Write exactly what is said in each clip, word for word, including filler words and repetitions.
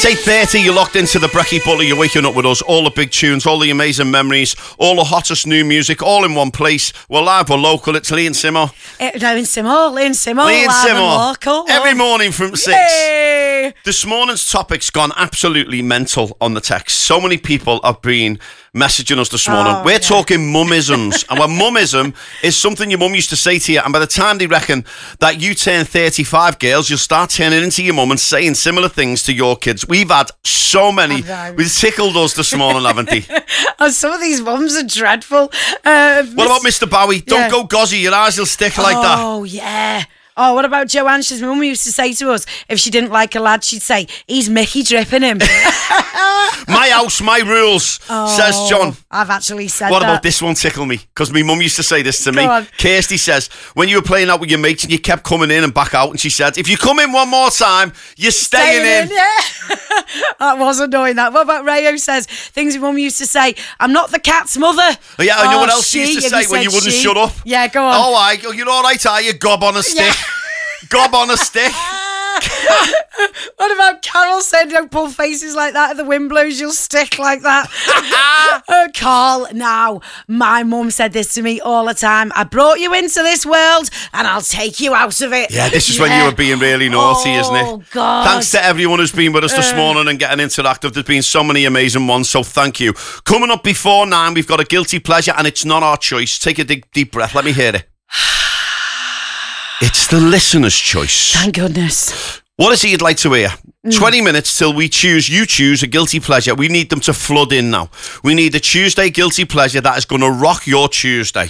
It's eight thirty, you're locked into the Brekkie Bully, you're waking up with us, all the big tunes, all the amazing memories, all the hottest new music, all in one place. We're live, we're local, it's Lee and Simo. Uh, no, in Simo, Lee and Simo, Lee and live Simo. and local. Every morning from six. Yay! This morning's topic's gone absolutely mental on the text. So many people have been messaging us this morning. Oh, We're yeah. talking mumisms. And a mumism is something your mum used to say to you, and by the time they reckon that you turn thirty-five, girls, you'll start turning into your mum and saying similar things to your kids. We've had so many. We've tickled us this morning, haven't they? Oh, some of these mums are dreadful. Uh, What about Mister Bowie? Don't Yeah. go gozzy, your eyes will stick like that. Oh, yeah. Oh, what about Joanne? She's mum used to say to us, if she didn't like a lad, she'd say, he's Mickey dripping him. My house, my rules, Oh, says John. I've actually said What that. about this one tickle me? Because my mum used to say this to me. Go on. Kirsty says, when you were playing out with your mates and you kept coming in and back out, and she said, if you come in one more time, you're staying, Staying in. in, yeah. That was annoying, that. What about Rayo says, things your mum used to say, I'm not the cat's mother. Oh, yeah, I know Oh, what else she, she used to if say you when said you wouldn't she. shut up. Yeah, go on. Oh, I, you're all right, are you? Gob on a stick. Yeah. Gob on a stick. What about Carol said, don't pull faces like that. If the wind blows, you'll stick like that. uh, Carl, now, my mum said this to me all the time. I brought you into this world and I'll take you out of it. Yeah, this is when you were being really naughty, oh, isn't it? Oh, God. Thanks to everyone who's been with us this Uh. morning and getting interactive. There's been so many amazing ones, so thank you. Coming up before nine, we've got a guilty pleasure, and it's not our choice. Take a deep, deep breath. Let me hear it. It's the listener's choice. Thank goodness. What is it you'd like to hear? Mm. twenty minutes till we choose, you choose a guilty pleasure. We need them to flood in now. We need a Tuesday guilty pleasure that is going to rock your Tuesday.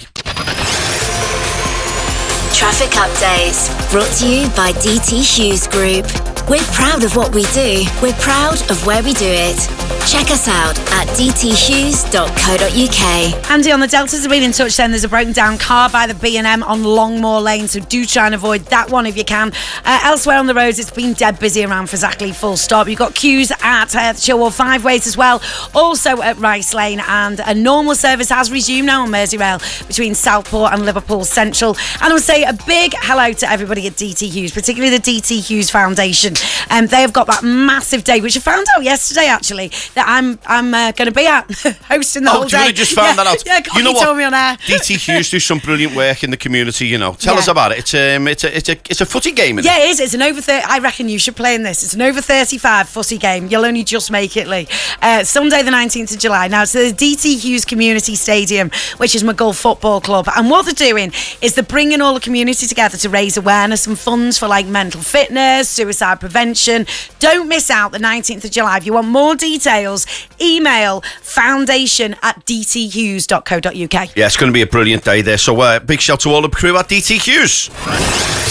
Traffic updates brought to you by D T Hughes Group. We're proud of what we do. We're proud of where we do it. Check us out at d t hughes dot co dot u k. Andy on the Deltas have been in touch saying there's a broken down car by the B and M on Longmore Lane, so do try and avoid that one if you can. Uh, elsewhere on the roads, it's been dead busy around Fazakerley, full stop. You've got queues at uh, Chilwell Five Ways as well, also at Rice Lane, and a normal service has resumed now on Merseyrail between Southport and Liverpool Central. And I would say a big hello to everybody at D T Hughes, particularly the D T Hughes Foundation. Um, they have got that massive day, which I found out yesterday actually, that I'm I'm uh, going to be at hosting the Oh, whole you day. really just found yeah, that out? Yeah, God, You know he what? told me on air. D T Hughes do some brilliant work in the community, you know. Tell Yeah. us about it. It's, um, it's, a, it's, a, it's a footy game, isn't Yeah, it? it is. It's an over thirty. I reckon you should play in this. It's an over thirty-five footy game. You'll only just make it, Lee. Uh, Sunday, the nineteenth of July. Now, it's the D T Hughes Community Stadium, which is McGull Football Club. And what they're doing is they're bringing all the community together to raise awareness and funds for like mental fitness, suicide prevention. Don't miss out the nineteenth of July. If you want more details, email foundation at d t hughes dot co dot u k. Yeah, it's going to be a brilliant day there. So uh, big shout to all the crew at D T Hughes.